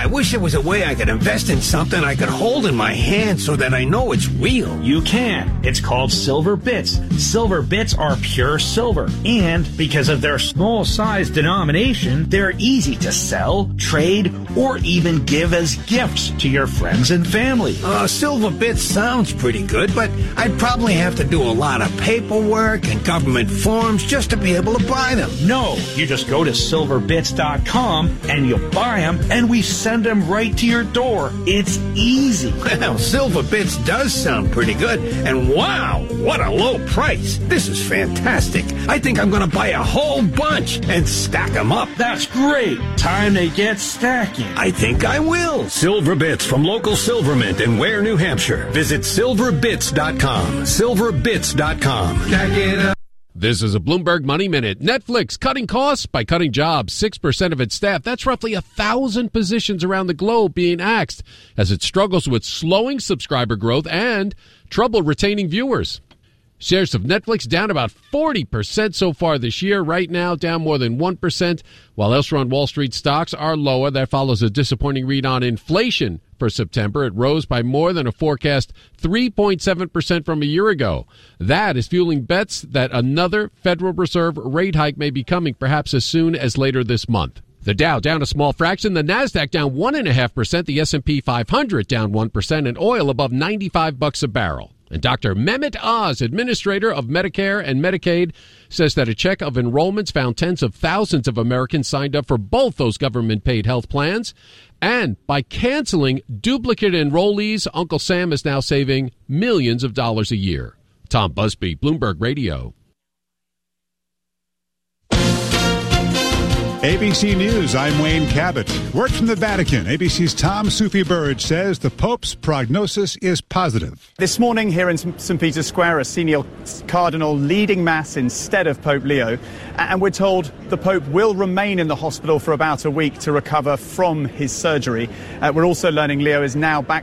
wish there was a way I could invest in something I could hold in my hand so that I know it's real. You can. It's called Silver Bits. Silver Bits are pure silver. And because of their small size denomination, they're easy to sell, trade, or even give as gifts to your friends and family. Silver Bits sounds pretty good, but I'd probably have to do a lot of paperwork and government forms just to be able to buy them. No, you just go to silverbits.com and you buy them, and we send them right to your door. It's easy. Well, Silver Bits does sound pretty good, and wow, what a low price. This is fantastic. I think I'm going to buy a whole bunch and stack them up. That's great. Time to get stacking. I think I will. Silver Bits from local Silver Mint in Ware, New Hampshire. Visit silverbits.com. Silverbits.com. Stack it up. This is a Bloomberg Money Minute. Netflix cutting costs by cutting jobs. 6% of its staff. That's roughly 1,000 positions around the globe being axed as it struggles with slowing subscriber growth and trouble retaining viewers. Shares of Netflix down about 40% so far this year. Right now, down more than 1%, while elsewhere on Wall Street, stocks are lower. That follows a disappointing read on inflation for September. It rose by more than a forecast 3.7% from a year ago. That is fueling bets that another Federal Reserve rate hike may be coming, perhaps as soon as later this month. The Dow down a small fraction, the Nasdaq down 1.5%, the S&P 500 down 1%, and oil above $95 a barrel. And Dr. Mehmet Oz, administrator of Medicare and Medicaid, says that a check of enrollments found tens of thousands of Americans signed up for both those government-paid health plans. And by canceling duplicate enrollees, Uncle Sam is now saving millions of dollars a year. Tom Busby, Bloomberg Radio. ABC News, I'm Wayne Cabot. Word from the Vatican. ABC's Tom Sufi-Burge says the Pope's prognosis is positive. This morning here in St. Peter's Square, a senior cardinal leading Mass instead of Pope Leo. And we're told the Pope will remain in the hospital for about a week to recover from his surgery. We're also learning Leo is now back